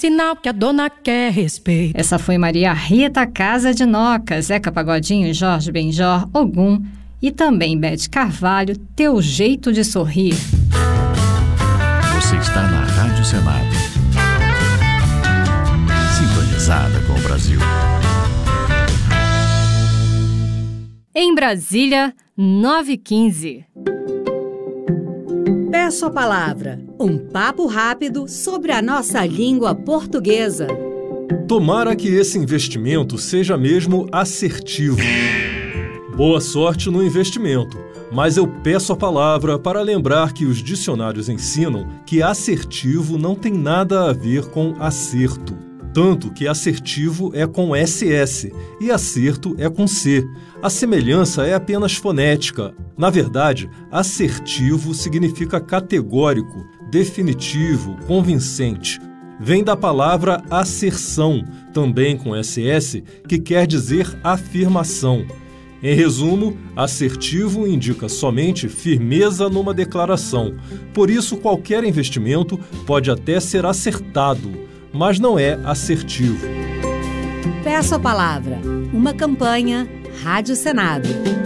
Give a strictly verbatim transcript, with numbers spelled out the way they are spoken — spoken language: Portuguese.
sinal que a dona quer respeito. Essa foi Maria Rita Casa de Noca, Zeca Pagodinho, Jorge Benjor, Ogum e também Bete Carvalho, Teu Jeito de Sorrir. Você está na Rádio Senado, sintonizada com o Brasil. Em Brasília, nove e quinze. Peço a palavra, um papo rápido sobre a nossa língua portuguesa. Tomara que esse investimento seja mesmo assertivo. Boa sorte no investimento, mas eu peço a palavra para lembrar que os dicionários ensinam que assertivo não tem nada a ver com acerto. Tanto que assertivo é com S S e acerto é com C. A semelhança é apenas fonética. Na verdade, assertivo significa categórico, definitivo, convincente. Vem da palavra asserção, também com S S, que quer dizer afirmação. Em resumo, assertivo indica somente firmeza numa declaração. Por isso, qualquer investimento pode até ser acertado, mas não é assertivo. Peço a palavra, uma campanha Rádio Senado.